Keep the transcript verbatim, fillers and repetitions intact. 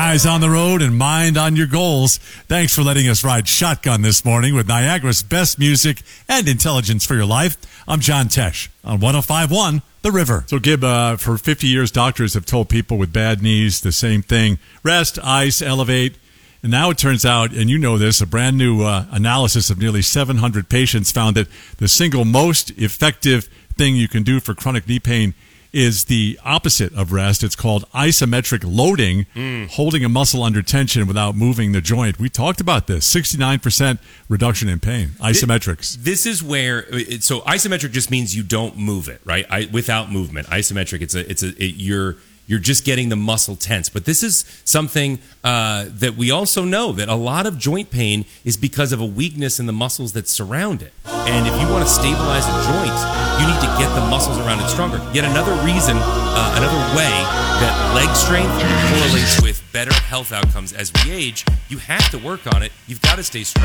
Eyes on the road and mind on your goals. Thanks for letting us ride shotgun this morning with Niagara's best music and intelligence for your life. I'm John Tesh on one oh five point one The River. So, Gib, uh, for fifty years, doctors have told people with bad knees the same thing. Rest, ice, elevate. And now it turns out, and you know this, a brand new uh, analysis of nearly seven hundred patients found that the single most effective thing you can do for chronic knee pain is the opposite of rest. It's called isometric loading, mm. holding a muscle under tension without moving the joint. We talked about this, sixty-nine percent reduction in pain, isometrics. This is where, so isometric just means you don't move it, right? I, without movement. Isometric, it's a, it's a, it, you're, You're just getting the muscle tense. But this is something uh, that we also know, that a lot of joint pain is because of a weakness in the muscles that surround it. And if you want to stabilize a joint, you need to get the muscles around it stronger. Yet another reason, uh, another way that leg strength correlates with better health outcomes as we age, you have to work on it. You've got to stay strong.